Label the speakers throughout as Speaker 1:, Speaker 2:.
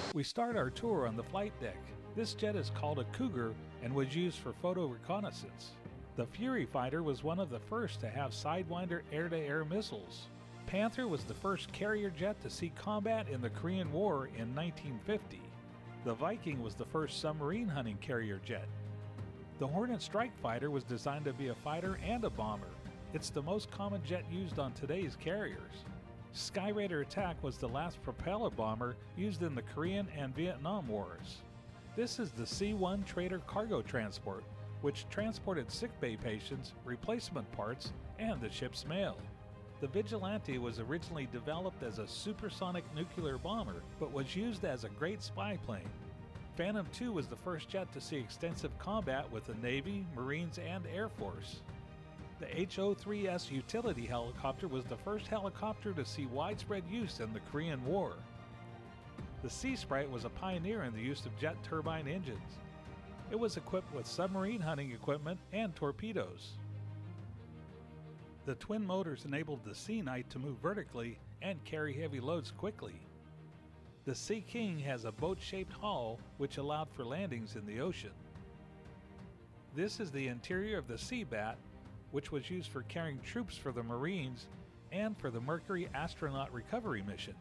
Speaker 1: We start our tour on the flight deck. This jet is called a Cougar and was used for photo reconnaissance. The Fury fighter was one of the first to have Sidewinder air-to-air missiles. Panther was the first carrier jet to see combat in the Korean War in 1950. The Viking was the first submarine hunting carrier jet. The Hornet strike fighter was designed to be a fighter and a bomber. It's the most common jet used on today's carriers. Skyraider Attack was the last propeller bomber used in the Korean and Vietnam Wars. This is the C-1 Trader cargo transport, which transported sickbay patients, replacement parts, and the ship's mail. The Vigilante was originally developed as a supersonic nuclear bomber, but was used as a great spy plane. Phantom II was the first jet to see extensive combat with the Navy, Marines, and Air Force. The HO-3S utility helicopter was the first helicopter to see widespread use in the Korean War. The Sea Sprite was a pioneer in the use of jet turbine engines. It was equipped with submarine hunting equipment and torpedoes. The twin motors enabled the Sea Knight to move vertically and carry heavy loads quickly. The Sea King has a boat-shaped hull which allowed for landings in the ocean. This is the interior of the Sea Bat, which was used for carrying troops for the Marines and for the Mercury astronaut recovery mission.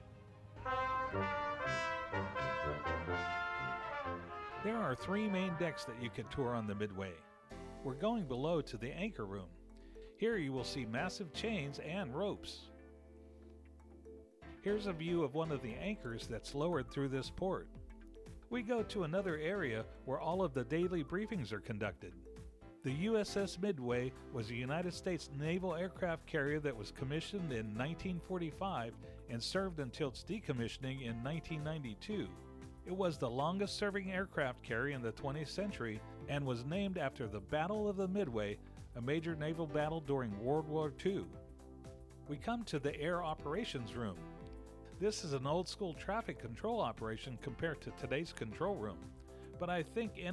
Speaker 1: There are 3 main decks that you can tour on the Midway. We're going below to the anchor room. Here you will see massive chains and ropes. Here's a view of one of the anchors that's lowered through this port. We go to another area where all of the daily briefings are conducted. The USS Midway was a United States naval aircraft carrier that was commissioned in 1945 and served until its decommissioning in 1992. It was the longest-serving aircraft carrier in the 20th century and was named after the Battle of the Midway, a major naval battle during World War II. We come to the Air Operations Room. This is an old-school traffic control operation compared to today's control room, but I think